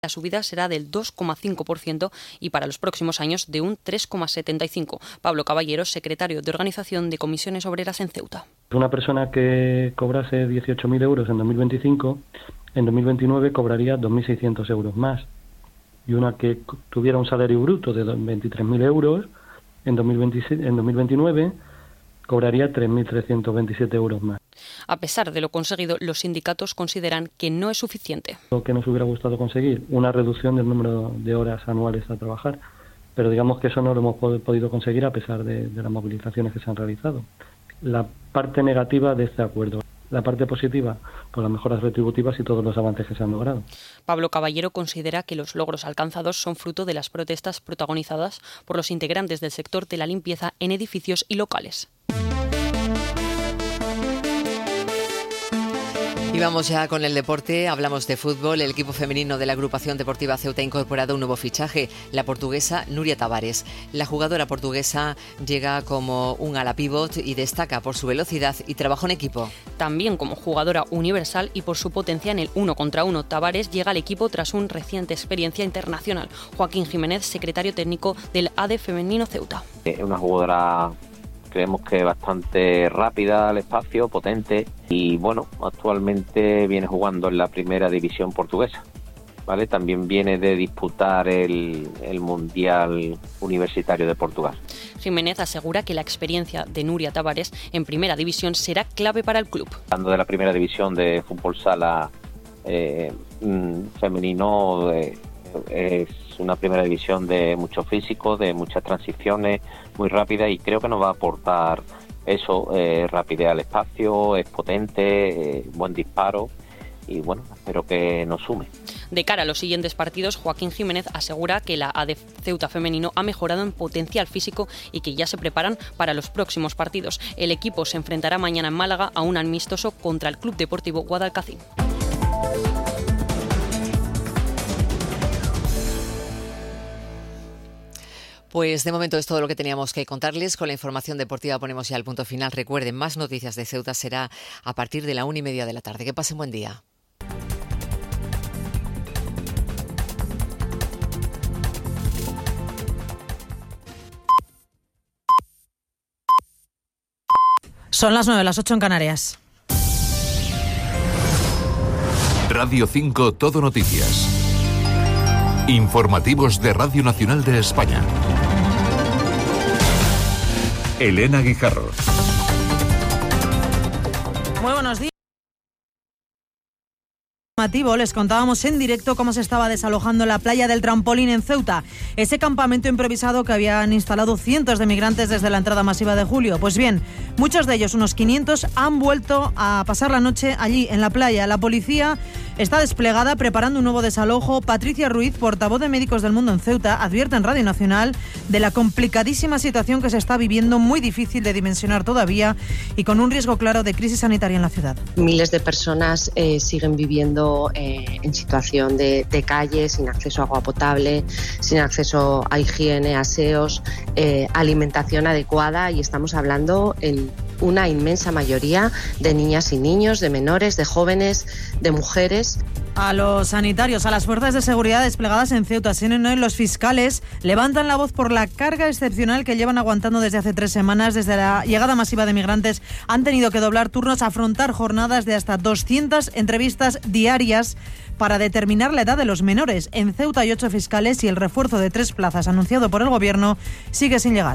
La subida será del 2,5% y para los próximos años de un 3,75%. Pablo Caballero, secretario de Organización de Comisiones Obreras en Ceuta. Una persona que cobrase 18.000 euros en 2025, en 2029 cobraría 2.600 euros más. Y una que tuviera un salario bruto de 23.000 euros, en 2029 cobraría 3.327 euros más. A pesar de lo conseguido, los sindicatos consideran que no es suficiente. Lo que nos hubiera gustado conseguir, una reducción del número de horas anuales a trabajar, pero digamos que eso no lo hemos podido conseguir a pesar de las movilizaciones que se han realizado. La parte negativa de este acuerdo. La parte positiva, pues las mejoras retributivas y todos los avances que se han logrado. Pablo Caballero considera que los logros alcanzados son fruto de las protestas protagonizadas por los integrantes del sector de la limpieza en edificios y locales. Y vamos ya con el deporte, hablamos de fútbol. El equipo femenino de la agrupación deportiva Ceuta ha incorporado un nuevo fichaje, la portuguesa Núria Tavares. La jugadora portuguesa llega como un ala pívot y destaca por su velocidad y trabajo en equipo. También como jugadora universal y por su potencia en el 1 contra 1, Tavares llega al equipo tras una reciente experiencia internacional. Joaquín Jiménez, secretario técnico del AD Femenino Ceuta. Una jugadora, creemos que bastante rápida al espacio, potente y bueno, actualmente viene jugando en la primera división portuguesa, ¿vale? También viene de disputar el Mundial Universitario de Portugal. Jiménez asegura que la experiencia de Núria Tavares en primera división será clave para el club. Hablando de la primera división de fútbol sala femenino, es una primera división de mucho físico, de muchas transiciones, muy rápida, y creo que nos va a aportar eso, rapidez al espacio, es potente, buen disparo y bueno, espero que nos sume. De cara a los siguientes partidos, Joaquín Jiménez asegura que la AD Ceuta femenino ha mejorado en potencial físico y que ya se preparan para los próximos partidos. El equipo se enfrentará mañana en Málaga a un amistoso contra el Club Deportivo Guadalcacín. Pues de momento es todo lo que teníamos que contarles. Con la información deportiva ponemos ya el punto final. Recuerden, más noticias de Ceuta será a partir de la 1:30 de la tarde. Que pasen buen día. Son las 9, las 8 en Canarias. Radio 5 Todo Noticias. Informativos de Radio Nacional de España. Elena Guijarro. Muy buenos días. Les contábamos en directo cómo se estaba desalojando la playa del Trampolín en Ceuta, ese campamento improvisado que habían instalado cientos de migrantes desde la entrada masiva de julio. Pues bien, muchos de ellos, unos 500, han vuelto a pasar la noche allí, en la playa. La policía está desplegada preparando un nuevo desalojo. Patricia Ruiz, portavoz de Médicos del Mundo en Ceuta, advierte en Radio Nacional de la complicadísima situación que se está viviendo, muy difícil de dimensionar todavía y con un riesgo claro de crisis sanitaria en la ciudad. Miles de personas siguen viviendo en situación de calle, sin acceso a agua potable, sin acceso a higiene, aseos, alimentación adecuada, y estamos hablando en una inmensa mayoría de niñas y niños, de menores, de jóvenes, de mujeres. A los sanitarios, a las fuerzas de seguridad desplegadas en Ceuta, los fiscales levantan la voz por la carga excepcional que llevan aguantando desde hace 3 semanas. Desde la llegada masiva de migrantes han tenido que doblar turnos, afrontar jornadas de hasta 200 entrevistas diarias para determinar la edad de los menores. En Ceuta hay 8 fiscales y el refuerzo de 3 plazas anunciado por el Gobierno sigue sin llegar.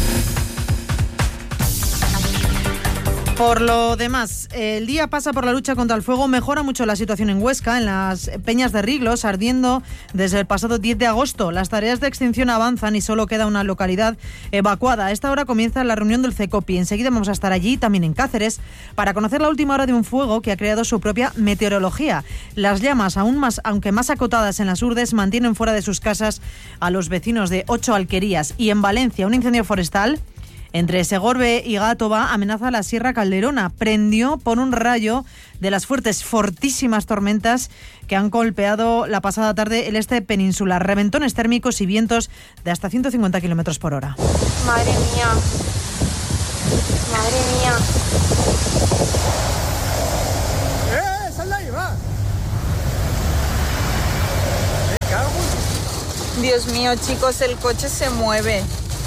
Por lo demás, el día pasa por la lucha contra el fuego. Mejora mucho la situación en Huesca, en las Peñas de Riglos, ardiendo desde el pasado 10 de agosto. Las tareas de extinción avanzan y solo queda una localidad evacuada. A esta hora comienza la reunión del CECOPI. Enseguida vamos a estar allí, también en Cáceres, para conocer la última hora de un fuego que ha creado su propia meteorología. Las llamas, aunque más acotadas en las urdes, mantienen fuera de sus casas a los vecinos de 8 alquerías. Y en Valencia, un incendio forestal entre Segorbe y Gátova amenaza la Sierra Calderona. Prendió por un rayo de las fortísimas tormentas que han golpeado la pasada tarde el este peninsular. Reventones térmicos y vientos de hasta 150 kilómetros por hora. Madre mía. Madre mía. ¡Sal de ahí, va! Dios mío, chicos, el coche se mueve.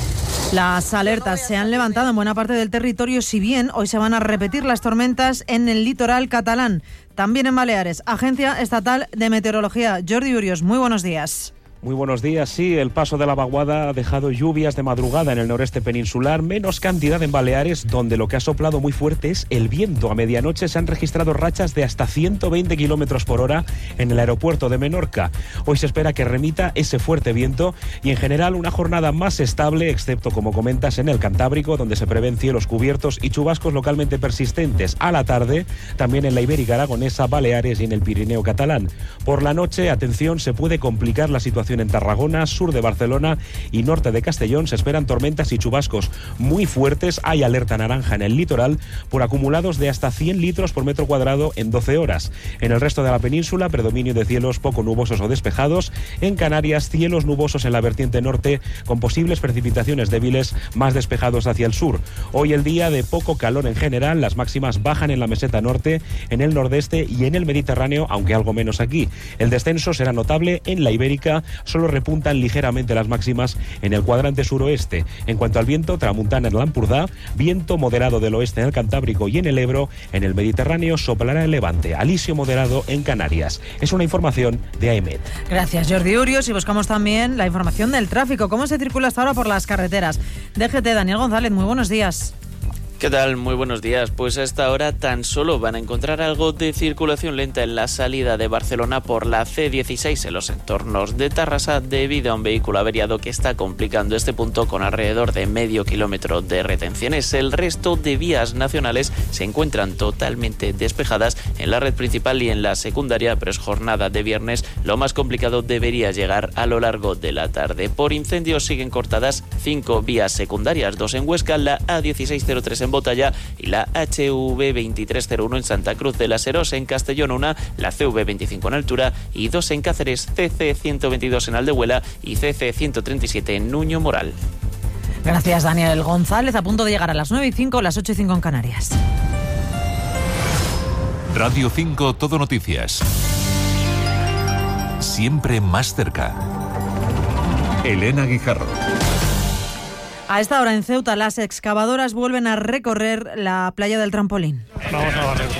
Las alertas se han levantado en buena parte del territorio, si bien hoy se van a repetir las tormentas en el litoral catalán, también en Baleares. Agencia Estatal de Meteorología. Jordi Urios, muy buenos días. Muy buenos días. Sí, el paso de la vaguada ha dejado lluvias de madrugada en el noreste peninsular, menos cantidad en Baleares, donde lo que ha soplado muy fuerte es el viento. A medianoche se han registrado rachas de hasta 120 kilómetros por hora en el aeropuerto de Menorca. Hoy se espera que remita ese fuerte viento y en general una jornada más estable, excepto, como comentas, en el Cantábrico, donde se prevén cielos cubiertos y chubascos localmente persistentes. A la tarde, también en la Ibérica Aragonesa, Baleares y en el Pirineo catalán. Por la noche, atención, se puede complicar la situación en Tarragona, sur de Barcelona y norte de Castellón. Se esperan tormentas y chubascos muy fuertes. Hay alerta naranja en el litoral por acumulados de hasta 100 litros por metro cuadrado en 12 horas. En el resto de la península, predominio de cielos poco nubosos o despejados. En Canarias, cielos nubosos en la vertiente norte con posibles precipitaciones débiles, más despejados hacia el sur. Hoy el día de poco calor en general. Las máximas bajan en la meseta norte, en el nordeste y en el Mediterráneo, aunque algo menos aquí. El descenso será notable en la Ibérica. Solo repuntan ligeramente las máximas en el cuadrante suroeste. En cuanto al viento, tramontana en el Ampurdá, viento moderado del oeste en el Cantábrico y en el Ebro. En el Mediterráneo soplará el levante, alisio moderado en Canarias. Es una información de AEMET. Gracias, Jordi Urios. Y buscamos también la información del tráfico. ¿Cómo se circula hasta ahora por las carreteras? DGT, Daniel González, muy buenos días. ¿Qué tal? Muy buenos días. Pues a esta hora tan solo van a encontrar algo de circulación lenta en la salida de Barcelona por la C16 en los entornos de Tarrasa debido a un vehículo averiado que está complicando este punto con alrededor de medio kilómetro de retenciones. El resto de vías nacionales se encuentran totalmente despejadas en la red principal y en la secundaria, pero es jornada de viernes. Lo más complicado debería llegar a lo largo de la tarde. Por incendios siguen cortadas 5 vías secundarias, 2 en Huesca, la A1603 en Botalla y la HV2301 en Santa Cruz de las Heros. En Castellón 1, la CV25 en Altura y 2 en Cáceres, CC122 en Aldehuela y CC137 en Nuño Moral. Gracias, Daniel González. A punto de llegar a las 9:05, las 8:05 en Canarias. Radio 5 Todo Noticias. Siempre más cerca. Elena Guijarro. A esta hora en Ceuta, las excavadoras vuelven a recorrer la playa del Trampolín. Vamos a barrer.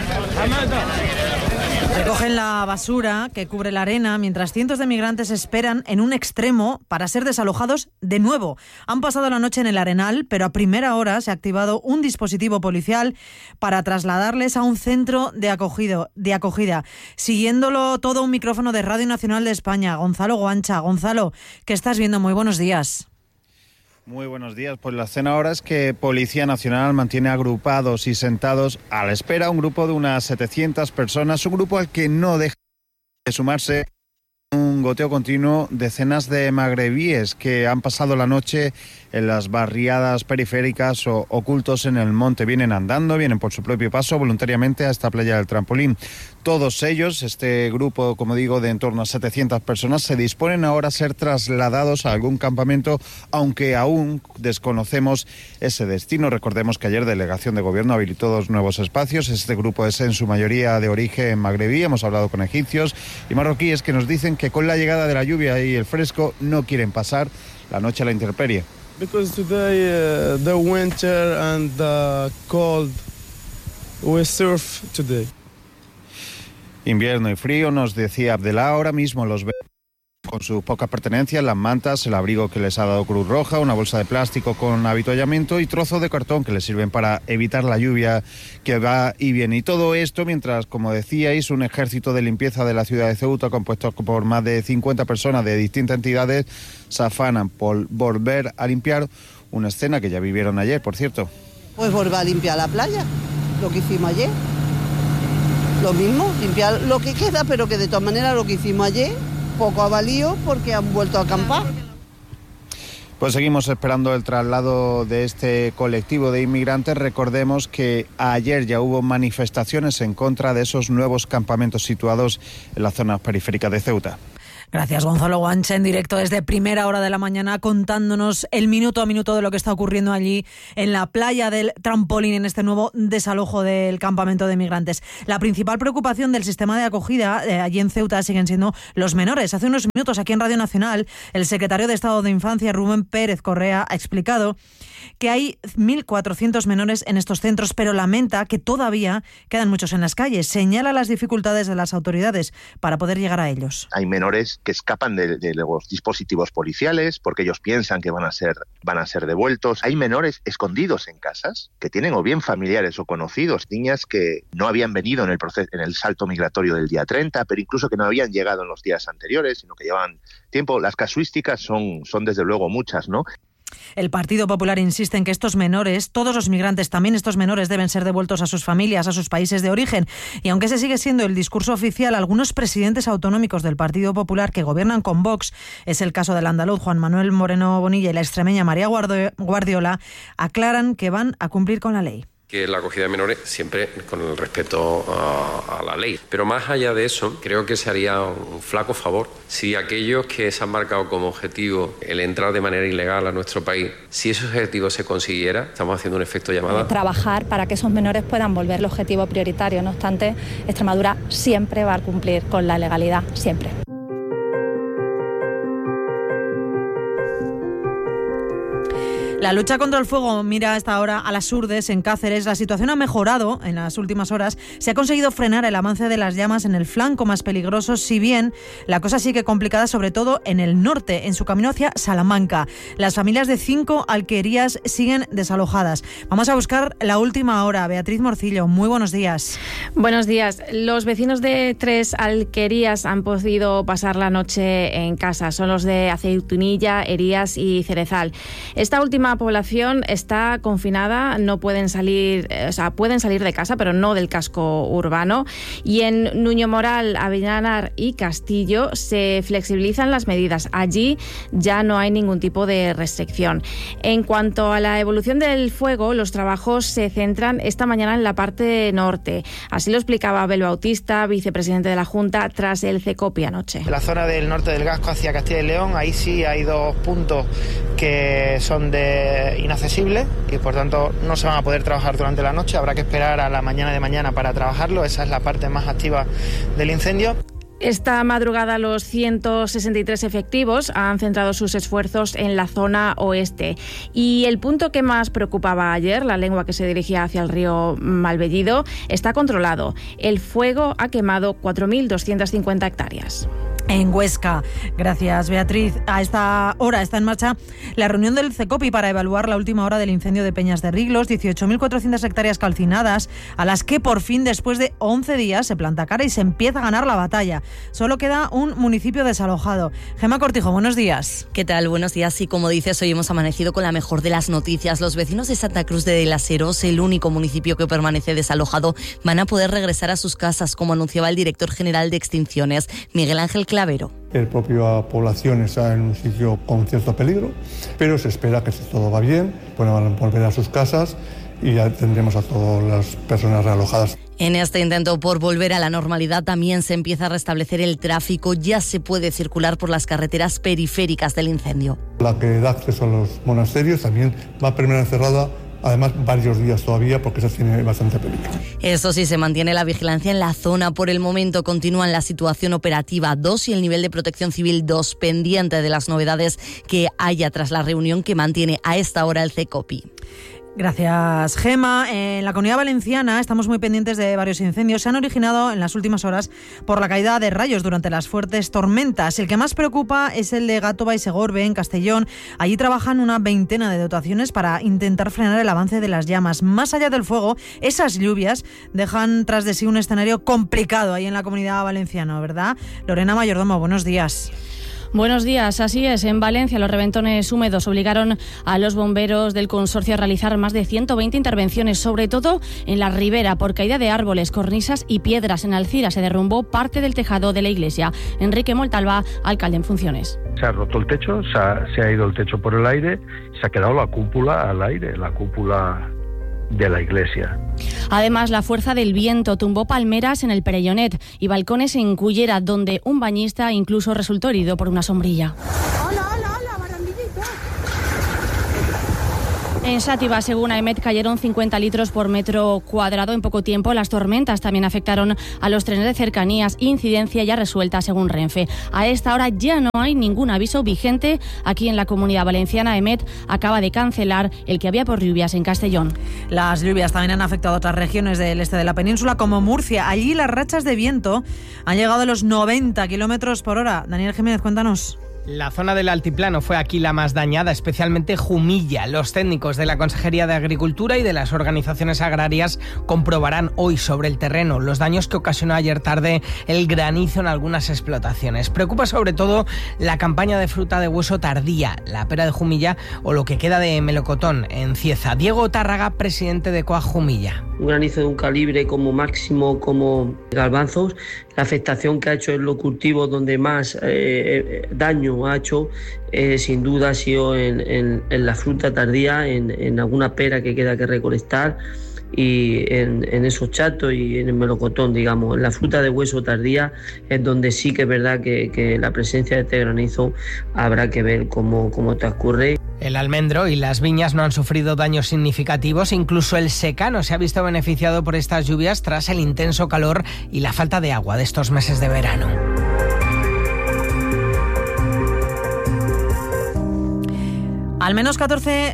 Recogen la basura que cubre la arena mientras cientos de migrantes esperan en un extremo para ser desalojados de nuevo. Han pasado la noche en el Arenal, pero a primera hora se ha activado un dispositivo policial para trasladarles a un centro de acogida. Siguiéndolo todo, un micrófono de Radio Nacional de España. Gonzalo Guancha. Gonzalo, ¿qué estás viendo? Muy buenos días. Muy buenos días. Pues la escena ahora es que Policía Nacional mantiene agrupados y sentados a la espera un grupo de unas 700 personas, un grupo al que no deja de sumarse un goteo continuo decenas de magrebíes que han pasado la noche en las barriadas periféricas o ocultos en el monte. Vienen andando, vienen por su propio paso voluntariamente a esta playa del Trampolín. Todos ellos, este grupo, como digo, de en torno a 700 personas, se disponen ahora a ser trasladados a algún campamento, aunque aún desconocemos ese destino. Recordemos que ayer Delegación de Gobierno habilitó 2 nuevos espacios. Este grupo es en su mayoría de origen magrebí. Hemos hablado con egipcios y marroquíes que nos dicen que con la llegada de la lluvia y el fresco no quieren pasar la noche a la intemperie. Because today the winter and the cold, we surf today. Invierno y frío, nos decía Abdelá, ahora mismo los ve con sus pocas pertenencias, las mantas, el abrigo que les ha dado Cruz Roja, una bolsa de plástico con avituallamiento y trozos de cartón que les sirven para evitar la lluvia que va y viene. Y todo esto mientras, como decíais, un ejército de limpieza de la ciudad de Ceuta, compuesto por más de 50 personas de distintas entidades, se afanan por volver a limpiar una escena que ya vivieron ayer, por cierto. Pues volver a limpiar la playa, lo que hicimos ayer. Lo mismo, limpiar lo que queda, pero que de todas maneras lo que hicimos ayer poco ha valido porque han vuelto a acampar. Pues seguimos esperando el traslado de este colectivo de inmigrantes. Recordemos que ayer ya hubo manifestaciones en contra de esos nuevos campamentos situados en las zonas periféricas de Ceuta. Gracias, Gonzalo Guanche, en directo desde primera hora de la mañana, contándonos el minuto a minuto de lo que está ocurriendo allí en la playa del Trampolín, en este nuevo desalojo del campamento de migrantes. La principal preocupación del sistema de acogida allí en Ceuta siguen siendo los menores. Hace unos minutos, aquí en Radio Nacional, el secretario de Estado de Infancia, Rubén Pérez Correa, ha explicado que hay 1.400 menores en estos centros, pero lamenta que todavía quedan muchos en las calles. Señala las dificultades de las autoridades para poder llegar a ellos. Hay menores que escapan de los dispositivos policiales porque ellos piensan que van a ser devueltos. Hay menores escondidos en casas que tienen o bien familiares o conocidos, niñas que no habían venido en el salto migratorio del día 30, pero incluso que no habían llegado en los días anteriores, sino que llevaban tiempo. Las casuísticas son desde luego muchas, ¿no? El Partido Popular insiste en que estos menores, todos los migrantes, también estos menores, deben ser devueltos a sus familias, a sus países de origen. Y aunque ese sigue siendo el discurso oficial, algunos presidentes autonómicos del Partido Popular que gobiernan con Vox, es el caso del andaluz Juan Manuel Moreno Bonilla y la extremeña María Guardiola, aclaran que van a cumplir con la ley. Que la acogida de menores siempre con el respeto a la ley. Pero más allá de eso, creo que se haría un flaco favor si aquellos que se han marcado como objetivo el entrar de manera ilegal a nuestro país, si ese objetivo se consiguiera, estamos haciendo un efecto llamada. Trabajar para que esos menores puedan volver el objetivo prioritario. No obstante, Extremadura siempre va a cumplir con la legalidad, siempre. La lucha contra el fuego mira a esta hora a las Urdes, en Cáceres. La situación ha mejorado en las últimas horas. Se ha conseguido frenar el avance de las llamas en el flanco más peligroso, si bien la cosa sigue complicada, sobre todo en el norte, en su camino hacia Salamanca. Las familias de 5 alquerías siguen desalojadas. Vamos a buscar la última hora. Beatriz Morcillo, muy buenos días. Buenos días. Los vecinos de 3 alquerías han podido pasar la noche en casa. Son los de Aceitunilla, Herías y Cerezal. Esta última población está confinada, no pueden salir, pueden salir de casa, pero no del casco urbano. Y en Nuño Moral, Avellanar y Castillo se flexibilizan las medidas. Allí ya no hay ningún tipo de restricción. En cuanto a la evolución del fuego, los trabajos se centran esta mañana en la parte norte. Así lo explicaba Abel Bautista, vicepresidente de la Junta, tras el CECOPI anoche. En la zona del norte del Gasco hacia Castilla y León, ahí sí hay 2 puntos que son inaccesibles y por tanto no se van a poder trabajar durante la noche. Habrá que esperar a la mañana de mañana para trabajarlo. Esa es la parte más activa del incendio. Esta madrugada los 163 efectivos han centrado sus esfuerzos en la zona oeste. Y el punto que más preocupaba ayer, la lengua que se dirigía hacia el río Malvellido, está controlado. El fuego ha quemado 4.250 hectáreas. En Huesca. Gracias, Beatriz. A esta hora está en marcha la reunión del CECOPI para evaluar la última hora del incendio de Peñas de Riglos, 18.400 hectáreas calcinadas, a las que por fin, después de 11 días, se planta cara y se empieza a ganar la batalla. Solo queda un municipio desalojado. Gemma Cortijo, buenos días. ¿Qué tal? Buenos días. Y como dices, hoy hemos amanecido con la mejor de las noticias. Los vecinos de Santa Cruz de Las Heros, el único municipio que permanece desalojado, van a poder regresar a sus casas, como anunciaba el director general de Extinciones, Miguel Ángel Clavero. La propia población está en un sitio con cierto peligro, pero se espera que si todo va bien, van a volver a sus casas y ya tendremos a todas las personas realojadas. En este intento por volver a la normalidad también se empieza a restablecer el tráfico. Ya se puede circular por las carreteras periféricas del incendio. La que da acceso a los monasterios también va a permanecer cerrada, además varios días todavía, porque eso tiene bastante peligro. Eso sí, se mantiene la vigilancia en la zona. Por el momento continúan la situación operativa 2 y el nivel de protección civil 2, pendiente de las novedades que haya tras la reunión que mantiene a esta hora el CECOPI. Gracias, Gema. En la Comunidad Valenciana estamos muy pendientes de varios incendios. Se han originado en las últimas horas por la caída de rayos durante las fuertes tormentas. El que más preocupa es el de Gàtova y Segorbe, en Castellón. Allí trabajan una veintena de dotaciones para intentar frenar el avance de las llamas. Más allá del fuego, esas lluvias dejan tras de sí un escenario complicado ahí en la Comunidad Valenciana, ¿verdad? Lorena Mayordomo, buenos días. Buenos días, así es. En Valencia los reventones húmedos obligaron a los bomberos del consorcio a realizar más de 120 intervenciones, sobre todo en la ribera, por caída de árboles, cornisas y piedras. En Alcira se derrumbó parte del tejado de la iglesia. Enrique Moltalba, alcalde en funciones. Se ha roto el techo, se ha ido el techo por el aire, se ha quedado la cúpula al aire, la cúpula de la iglesia. Además, la fuerza del viento tumbó palmeras en el Perellonet y balcones en Cullera, donde un bañista incluso resultó herido por una sombrilla. En Xàtiva, según AEMET, cayeron 50 litros por metro cuadrado en poco tiempo. Las tormentas también afectaron a los trenes de cercanías. Incidencia ya resuelta, según Renfe. A esta hora ya no hay ningún aviso vigente aquí en la Comunidad Valenciana. AEMET acaba de cancelar el que había por lluvias en Castellón. Las lluvias también han afectado a otras regiones del este de la península, como Murcia. Allí las rachas de viento han llegado a los 90 kilómetros por hora. Daniel Jiménez, cuéntanos. La zona del altiplano fue aquí la más dañada, especialmente Jumilla. Los técnicos de la Consejería de Agricultura y de las organizaciones agrarias comprobarán hoy sobre el terreno los daños que ocasionó ayer tarde el granizo en algunas explotaciones. Preocupa sobre todo la campaña de fruta de hueso tardía, la pera de Jumilla o lo que queda de melocotón en Cieza. Diego Tárraga, presidente de Coag Jumilla. Un granizo de un calibre como máximo como garbanzos. La afectación que ha hecho en los cultivos donde más daño ha hecho, sin duda ha sido en la fruta tardía, en alguna pera que queda que recolectar y en esos chatos y en el melocotón, digamos. En la fruta de hueso tardía es donde sí que es verdad que la presencia de este granizo habrá que ver cómo transcurre. El almendro y las viñas no han sufrido daños significativos, incluso el secano se ha visto beneficiado por estas lluvias tras el intenso calor y la falta de agua de estos meses de verano. Al menos 14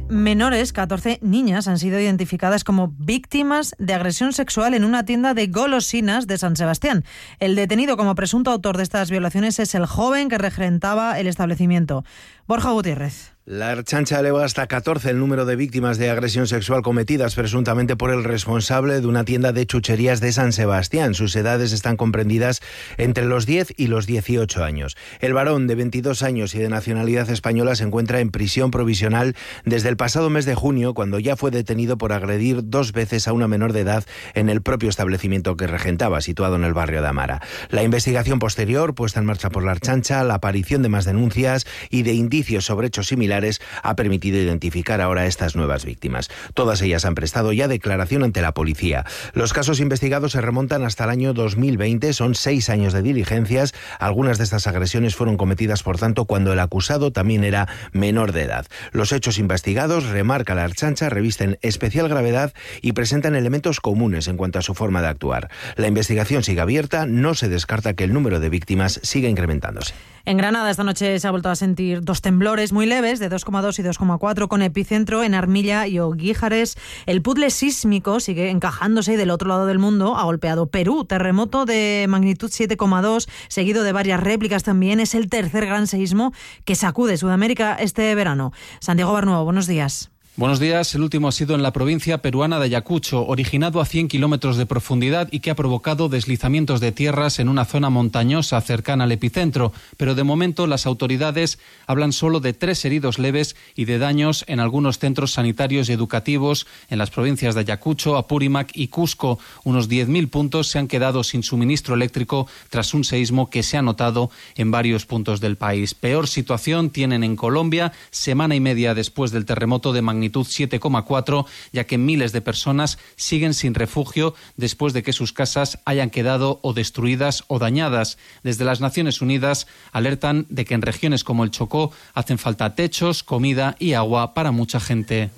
niñas han sido identificadas como víctimas de agresión sexual en una tienda de golosinas de San Sebastián. El detenido como presunto autor de estas violaciones es el joven que regentaba el establecimiento. Borja Gutiérrez. La Ertzaintza eleva hasta 14 el número de víctimas de agresión sexual cometidas presuntamente por el responsable de una tienda de chucherías de San Sebastián. Sus edades están comprendidas entre los 10 y los 18 años. El varón, de 22 años y de nacionalidad española, se encuentra en prisión provisional desde el pasado mes de junio, cuando ya fue detenido por agredir 2 veces a una menor de edad en el propio establecimiento que regentaba, situado en el barrio de Amara. La investigación posterior, puesta en marcha por la Ertzaintza, la aparición de más denuncias y de indicios sobre hechos similares, ha permitido identificar ahora a estas nuevas víctimas. Todas ellas han prestado ya declaración ante la policía. Los casos investigados se remontan hasta el año 2020, son 6 años de diligencias. Algunas de estas agresiones fueron cometidas, por tanto, cuando el acusado también era menor de edad. Los hechos investigados, remarca la Ertzaintza, revisten especial gravedad y presentan elementos comunes en cuanto a su forma de actuar. La investigación sigue abierta, no se descarta que el número de víctimas siga incrementándose. En Granada esta noche se ha vuelto a sentir 2 temblores muy leves de 2,2 y 2,4 con epicentro en Armilla y Oguíjares. El puzzle sísmico sigue encajándose y del otro lado del mundo ha golpeado Perú. Terremoto de magnitud 7,2, seguido de varias réplicas también. Es el tercer gran seísmo que sacude Sudamérica este verano. Santiago Barnuevo, buenos días. Buenos días. El último ha sido en la provincia peruana de Ayacucho, originado a 100 kilómetros de profundidad y que ha provocado deslizamientos de tierras en una zona montañosa cercana al epicentro. Pero de momento las autoridades hablan solo de 3 heridos leves y de daños en algunos centros sanitarios y educativos en las provincias de Ayacucho, Apurímac y Cusco. Unos 10.000 puntos se han quedado sin suministro eléctrico tras un seísmo que se ha notado en varios puntos del país. Peor situación tienen en Colombia, semana y media después del terremoto de magnitud 7,4, ya que miles de personas siguen sin refugio después de que sus casas hayan quedado o destruidas o dañadas. Desde las Naciones Unidas alertan de que en regiones como el Chocó hacen falta techos, comida y agua para mucha gente.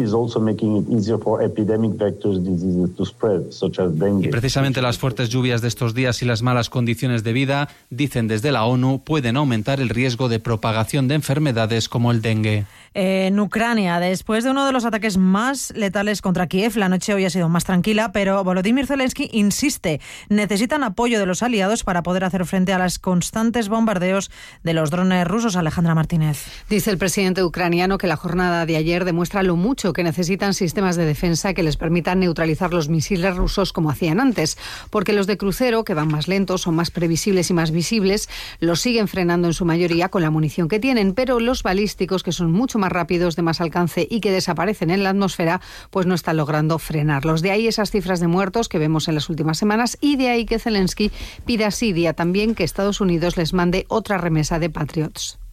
Y precisamente las fuertes lluvias de estos días y las malas condiciones de vida, dicen desde la ONU, pueden aumentar el riesgo de propagación de enfermedades como el dengue. En Ucrania, después de uno de los ataques más letales contra Kiev, la noche hoy ha sido más tranquila, pero Volodymyr Zelensky insiste, necesitan apoyo de los aliados para poder hacer frente a los constantes bombardeos de los drones rusos. Alejandra Martínez. Dice el presidente ucraniano que la jornada de ayer demuestra lo mucho que necesitan sistemas de defensa que les permitan neutralizar los misiles rusos como hacían antes, porque los de crucero, que van más lentos, son más previsibles y más visibles, los siguen frenando en su mayoría con la munición que tienen, pero los balísticos, que son mucho más rápidos, de más alcance y que desaparecen en la atmósfera, pues no están logrando frenarlos. De ahí esas cifras de muertos que vemos en las últimas semanas y de ahí que Zelensky pida así día también que Estados Unidos les mande otra remesa de Patriots.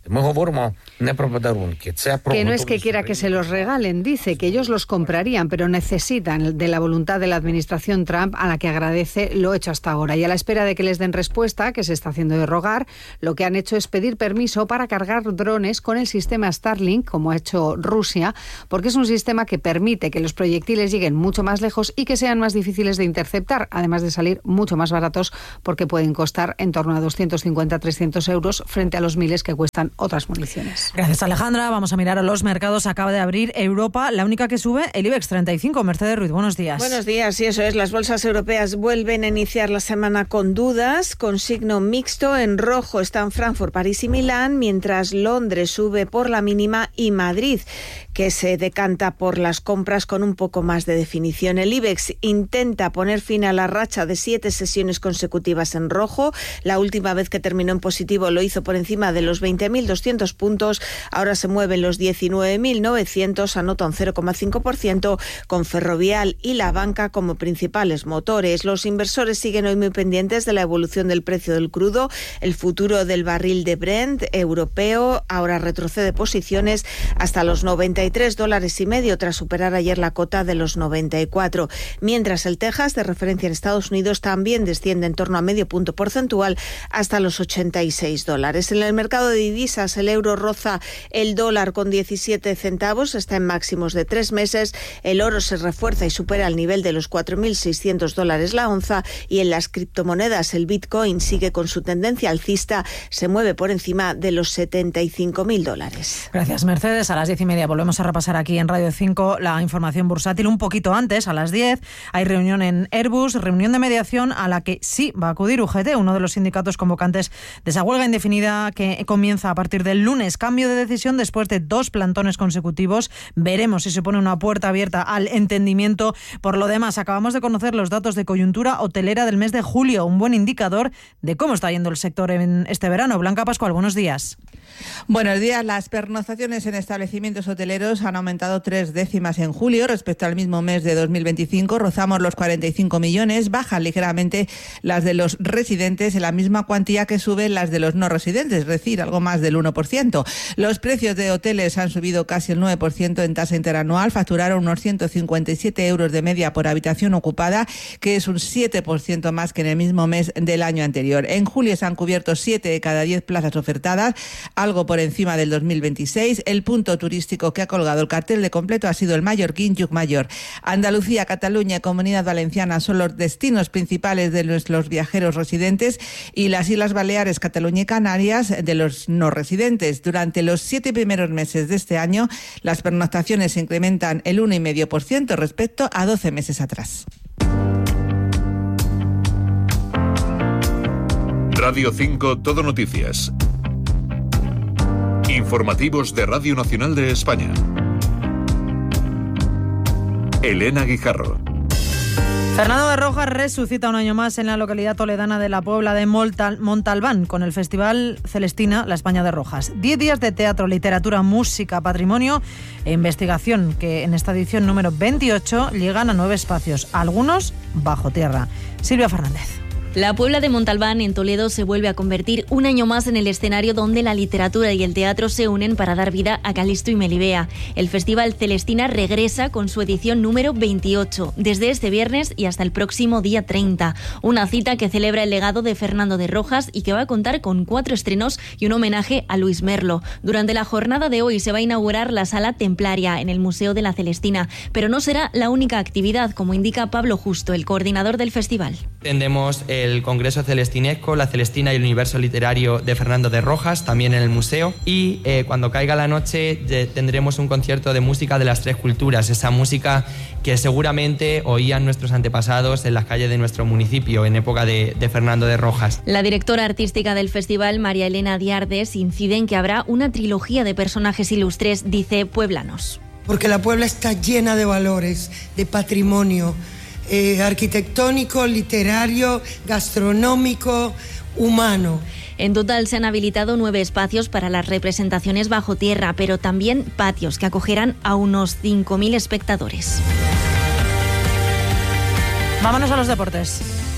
Que no es que quiera que se los regalen, dice que ellos los comprarían, pero necesitan de la voluntad de la administración Trump, a la que agradece lo hecho hasta ahora. Y a la espera de que les den respuesta, que se está haciendo de rogar, lo que han hecho es pedir permiso para cargar drones con el sistema Starlink, como ha hecho Rusia, porque es un sistema que permite que los proyectiles lleguen mucho más lejos y que sean más difíciles de interceptar, además de salir mucho más baratos porque pueden costar en torno a 250-300 euros frente a los miles que cuestan otras municiones. Gracias, Alejandra. Vamos a mirar a los mercados. Acaba de abrir Europa, la única que sube, el IBEX 35. Mercedes Ruiz, buenos días. Buenos días, y eso es. Las bolsas europeas vuelven a iniciar la semana con dudas, con signo mixto. En rojo están Frankfurt, París y Milán, mientras Londres sube por la mínima y Madrid, que se decanta por las compras con un poco más de definición. El IBEX intenta poner fin a la racha de 7 sesiones consecutivas en rojo. La última vez que terminó en positivo lo hizo por encima de los 20.200 puntos. Ahora se mueven los 19.900, anota un 0,5%, con Ferrovial y la banca como principales motores. Los inversores siguen hoy muy pendientes de la evolución del precio del crudo. El futuro del barril de Brent europeo ahora retrocede posiciones hasta los $93.50 tras superar ayer la cota de los 94. Mientras el Texas, de referencia en Estados Unidos, también desciende en torno a medio punto porcentual hasta los $86. En el mercado de divisas, el euro roza el dólar con 17 centavos, está en máximos de 3 meses. El oro se refuerza y supera el nivel de los $4.600 la onza, y en las criptomonedas el Bitcoin sigue con su tendencia alcista, se mueve por encima de los $75.000. Gracias, Mercedes. A las 10:30 volvemos a repasar aquí en Radio 5 la información bursátil. Un poquito antes, a las 10, hay reunión en Airbus, reunión de mediación a la que sí va a acudir UGT, uno de los sindicatos convocantes de esa huelga indefinida que comienza a partir del lunes. Cambio de decisión después de 2 plantones consecutivos. Veremos si se pone una puerta abierta al entendimiento. Por lo demás, acabamos de conocer los datos de coyuntura hotelera del mes de julio, un buen indicador de cómo está yendo el sector en este verano. Blanca Pascual, buenos días. Buenos días. Las pernoctaciones en establecimientos hoteleros han aumentado 3 décimas en julio respecto al mismo mes de 2025. Rozamos los 45 millones, bajan ligeramente las de los residentes en la misma cuantía que suben las de los no residentes, es decir, algo más del 1%. Los precios de hoteles han subido casi el 9% en tasa interanual, facturaron unos 157 euros de media por habitación ocupada, que es un 7% más que en el mismo mes del año anterior. En julio se han cubierto 7 de cada 10 plazas ofertadas, algo por encima del 2026. El punto turístico que ha colgado el cartel de completo ha sido el mallorquín Llucmajor. Andalucía, Cataluña y Comunidad Valenciana son los destinos principales de los viajeros residentes, y las Islas Baleares, Cataluña y Canarias de los no residentes. Durante los 7 primeros meses de este año, las pernoctaciones se incrementan el 1,5% respecto a 12 meses atrás. Radio 5 Todo Noticias. Informativos de Radio Nacional de España. Elena Guijarro. Fernando de Rojas resucita un año más en la localidad toledana de la Puebla de Montalbán con el Festival Celestina La España de Rojas. 10 días de teatro, literatura, música, patrimonio e investigación que en esta edición número 28 llegan a 9 espacios, algunos bajo tierra. Silvia Fernández. La Puebla de Montalbán, en Toledo, se vuelve a convertir un año más en el escenario donde la literatura y el teatro se unen para dar vida a Calisto y Melibea. El Festival Celestina regresa con su edición número 28, desde este viernes y hasta el próximo día 30. Una cita que celebra el legado de Fernando de Rojas y que va a contar con 4 estrenos y un homenaje a Luis Merlo. Durante la jornada de hoy se va a inaugurar la Sala Templaria en el Museo de la Celestina, pero no será la única actividad, como indica Pablo Justo, el coordinador del festival. Tendremos el Congreso Celestinesco, la Celestina y el Universo Literario de Fernando de Rojas, también en el museo. Y cuando caiga la noche tendremos un concierto de música de las 3 culturas, esa música que seguramente oían nuestros antepasados en las calles de nuestro municipio en época de Fernando de Rojas. La directora artística del festival, María Elena Diardes, incide en que habrá una trilogía de personajes ilustres, dice, pueblanos. Porque la Puebla está llena de valores, de patrimonio, arquitectónico, literario, gastronómico, humano. En total se han habilitado 9 espacios para las representaciones bajo tierra, pero también patios que acogerán a unos 5.000 espectadores. Vámonos a los deportes.